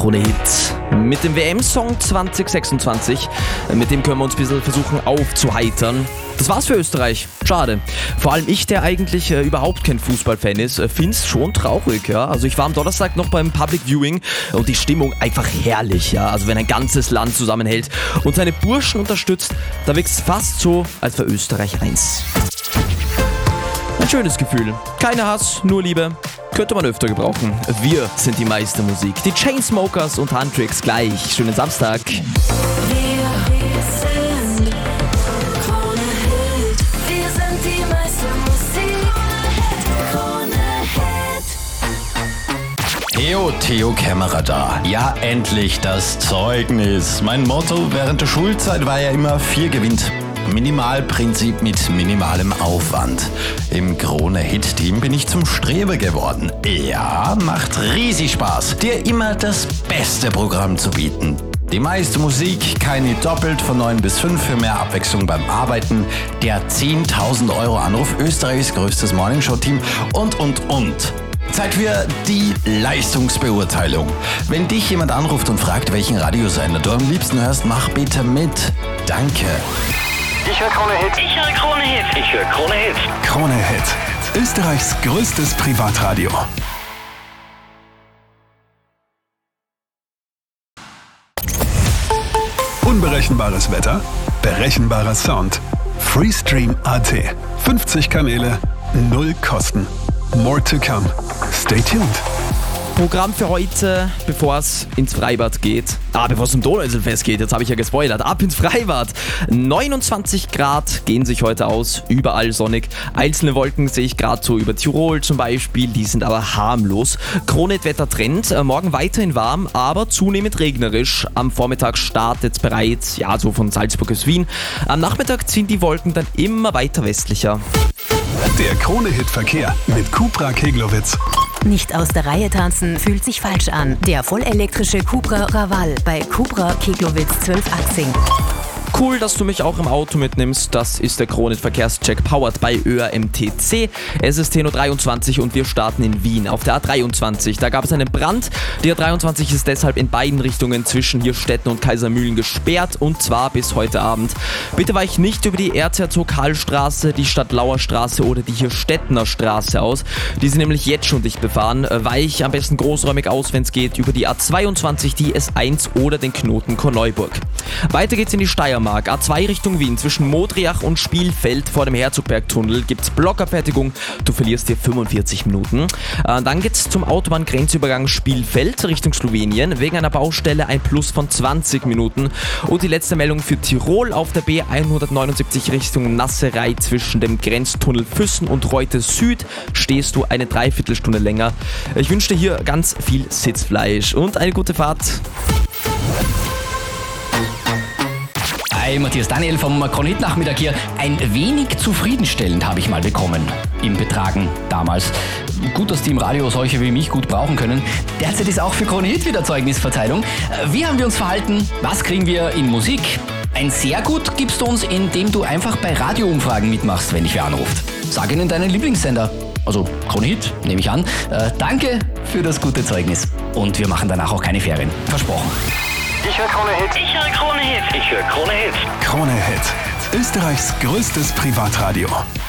Krone Hit mit dem WM-Song 2026. Mit dem können wir uns ein bisschen versuchen aufzuheitern. Das war's für Österreich. Schade. Vor allem ich, der eigentlich überhaupt kein Fußballfan ist, find's schon traurig. Ja? Also ich war am Donnerstag noch beim Public Viewing und die Stimmung einfach herrlich. Ja? Also wenn ein ganzes Land zusammenhält und seine Burschen unterstützt, da wirkt's fast so, als wäre Österreich eins. Ein schönes Gefühl. Keiner Hass, nur Liebe. Könnte man öfter gebrauchen. Wir sind die Meistermusik. Die Chainsmokers und Huntrix gleich. Schönen Samstag. Theo Kämmerer da. Ja, endlich das Zeugnis. Mein Motto während der Schulzeit war ja immer 4 gewinnt. Minimalprinzip mit minimalem Aufwand. Im Krone-Hit-Team bin ich zum Streber geworden. Ja, macht riesig Spaß, dir immer das beste Programm zu bieten. Die meiste Musik, keine doppelt von 9 bis 5 für mehr Abwechslung beim Arbeiten, der 10.000 € Anruf, Österreichs größtes Morningshow-Team und. Zeit für die Leistungsbeurteilung. Wenn dich jemand anruft und fragt, welchen Radiosender du am liebsten hörst, mach bitte mit. Danke. Ich höre Krone Hit. Ich höre Krone Hit. Ich höre Krone Hit. Krone Hit. Österreichs größtes Privatradio. Unberechenbares Wetter, berechenbarer Sound. Freestream.at. 50 Kanäle, 0 Kosten. More to come. Stay tuned. Programm für heute, bevor es ins Freibad geht. Bevor es zum Donauinselfest geht, jetzt habe ich ja gespoilert. Ab ins Freibad. 29 Grad gehen sich heute aus, überall sonnig. Einzelne Wolken sehe ich gerade so über Tirol zum Beispiel, die sind aber harmlos. Krone-Wetter-Trend, morgen weiterhin warm, aber zunehmend regnerisch. Am Vormittag startet es bereits, so von Salzburg bis Wien. Am Nachmittag ziehen die Wolken dann immer weiter westlicher. Der Krone-Hit-Verkehr mit Cupra Keglowitz. Nicht aus der Reihe tanzen fühlt sich falsch an. Der vollelektrische Cupra Raval bei Cupra Keglowitz 12-Achsing. Cool, dass du mich auch im Auto mitnimmst. Das ist der Krone-Verkehrscheck powered bei ÖAMTC. Es ist 10.23 Uhr und wir starten in Wien auf der A23. Da gab es einen Brand. Die A23 ist deshalb in beiden Richtungen zwischen Hirstetten und Kaisermühlen gesperrt und zwar bis heute Abend. Bitte weich nicht über die Erzherzog-Karl-Straße, die Stadtlauer-Straße oder die Hirstettener Straße aus. Die sind nämlich jetzt schon dicht befahren. Weich am besten großräumig aus, wenn es geht, über die A22, die S1 oder den Knoten Korneuburg. Weiter geht's in die Steiermark. A2 Richtung Wien zwischen Modriach und Spielfeld vor dem Herzogbergtunnel gibt's Blockabfertigung. Du verlierst dir 45 Minuten. Dann geht's zum Autobahngrenzübergang Spielfeld Richtung Slowenien. Wegen einer Baustelle ein Plus von 20 Minuten. Und die letzte Meldung für Tirol auf der B179 Richtung Nasserei zwischen dem Grenztunnel Füssen und Reute Süd stehst du eine Dreiviertelstunde länger. Ich wünsche dir hier ganz viel Sitzfleisch und eine gute Fahrt. Hi, Matthias Daniel vom Krone Hit Nachmittag hier. Ein wenig zufriedenstellend habe ich mal bekommen im Betragen damals. Gut, dass die im Radio solche wie mich gut brauchen können. Derzeit ist auch für Krone Hit wieder Zeugnisverteilung. Wie haben wir uns verhalten? Was kriegen wir in Musik? Ein sehr gut gibst du uns, indem du einfach bei Radioumfragen mitmachst, wenn dich wer anruft. Sag ihnen deinen Lieblingssender. Also Krone Hit, nehme ich an. Danke für das gute Zeugnis. Und wir machen danach auch keine Ferien. Versprochen. Ich höre Krone Hit. Ich höre Krone Hit. Ich höre Krone Hit. Krone Hit. Österreichs größtes Privatradio.